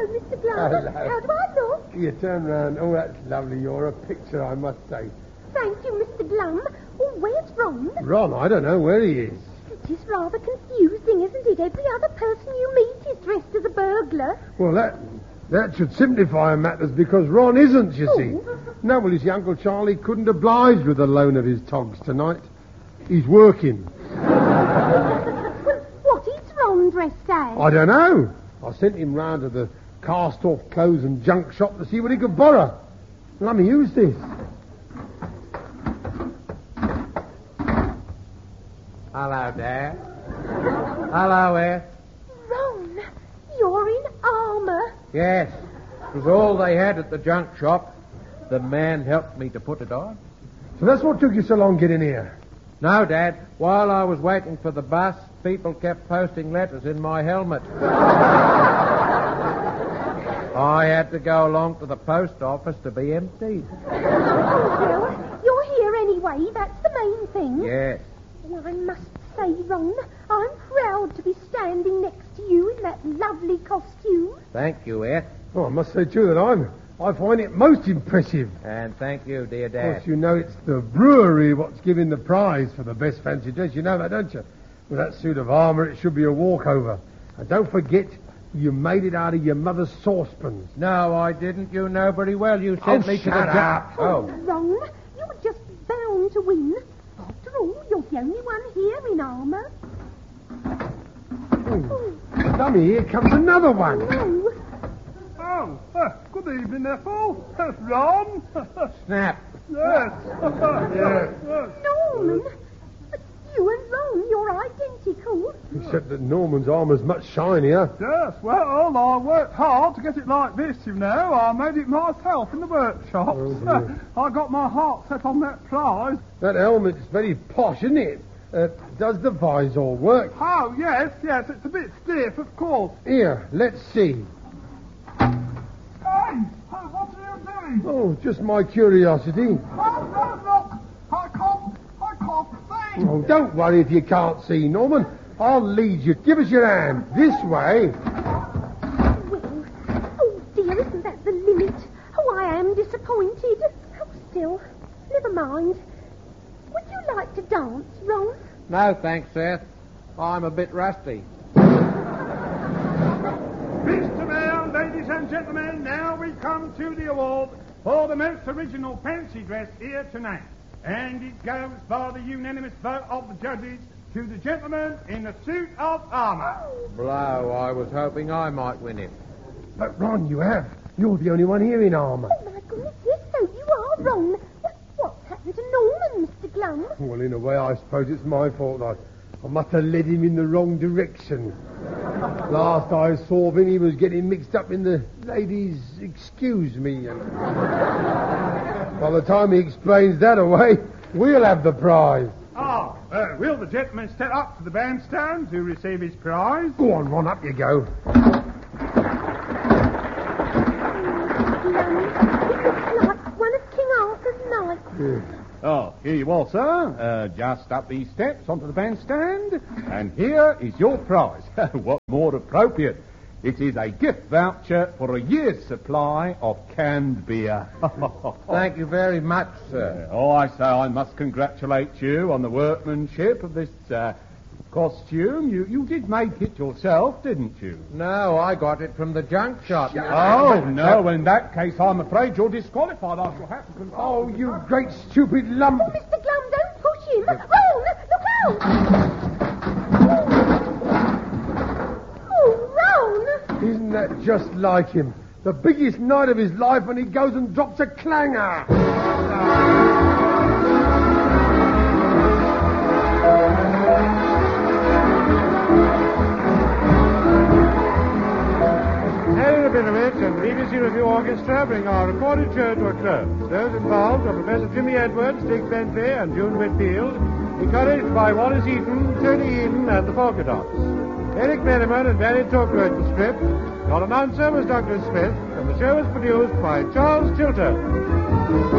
Mr. Glover. Hello. How do I look? You turn round. Oh, that's lovely. You're a picture, I must say. Thank you, Mr. Glum. Oh, where's Ron? Ron, I don't know where he is. It is rather confusing, isn't it? Every other person you meet is dressed as a burglar. Well, that should simplify matters because Ron isn't, you see. Oh. No, well, you see, Uncle Charlie couldn't oblige with the loan of his togs tonight. He's working. Well, what is Ron dressed as? I don't know. I sent him round to the cast-off clothes and junk shop to see what he could borrow. Lummy, who's this? Hello, Dad. Hello, Eth. Ron, you're in armour. Yes, it was all they had at the junk shop. The man helped me to put it on. So that's what took you so long getting here. No, Dad. While I was waiting for the bus, people kept posting letters in my helmet. I had to go along to the post office to be emptied. Well, you're here anyway. That's the main thing. Yes. Well, I must say, Ron, I'm proud to be standing next to you in that lovely costume. Thank you, Eth. Oh, I must say, too, that I find it most impressive. And thank you, dear Of Dad. course, you know it's the brewery what's giving the prize for the best fancy dress. You know that, don't you? With that suit of armour, it should be a walkover. And don't forget, you made it out of your mother's saucepans. No, I didn't. You know very well. You sent me to the shut junk. up. Oh, Ron, you were just bound to win. After all, you're the only one here in armour. Dummy, here comes another one. No. Oh, good evening, Ethel. Ron. Snap. Yes. Yes. Norman, but you and Ron, you're identical. Except that Norman's armour's much shinier. Yes, well, I worked hard to get it like this, you know. I made it myself in the workshop. Oh, dear. I got my heart set on that prize. That helmet's very posh, isn't it? Does the visor work? Oh, yes, it's a bit stiff, of course. Here, let's see. Hey, what are you doing? Oh, just my curiosity. Oh, no, look, I can't see. Oh, don't worry if you can't see, Norman. I'll lead you. Give us your hand. This way. Well, oh dear, isn't that the limit? Oh, I am disappointed. Oh, still, never mind. Would you like to dance, Ron? No, thanks, Seth. I'm a bit rusty. Mr. Mayor, ladies and gentlemen, now we come to the award for the most original fancy dress here tonight. And it goes by the unanimous vote of the judges to the gentleman in the suit of armour. Blow, I was hoping I might win him. But, Ron, you have. You're the only one here in armour. Oh, my goodness, yes, so you are, Ron. What's happened to Norman, Mr. Glum? Well, in a way, I suppose it's my fault. I must have led him in the wrong direction. Last I saw of him, he was getting mixed up in the ladies' excuse me. And by the time he explains that away, we'll have the prize. Will the gentleman step up to the bandstand to receive his prize? Go on, Ron, up you go. It looks like one of King Arthur's knights. Oh, here you are, sir. Just up these steps onto the bandstand, and here is your prize. What more appropriate? It is a gift voucher for a year's supply of canned beer. Thank you very much, sir. Oh, I say I must congratulate you on the workmanship of this costume. You did make it yourself, didn't you? No, I got it from the junk shop. Oh, no. In that case, I'm afraid you're disqualified. I shall have to consult. Oh, you great stupid lump. Oh, Mr. Glum, don't push him. Ron, look out! Oh, Ron! Isn't that just like him? The biggest night of his life, and he goes and drops a clanger. And BBC Review Orchestra bring our recorded show to a close. Those involved are Professor Jimmy Edwards, Dick Bentley, and June Whitfield, encouraged by Wallace Eaton, Tony Eden, and the Polka Dots. Eric Merriman and Barry Took wrote the script. Your announcer was Douglas Smith, and the show was produced by Charles Chilter.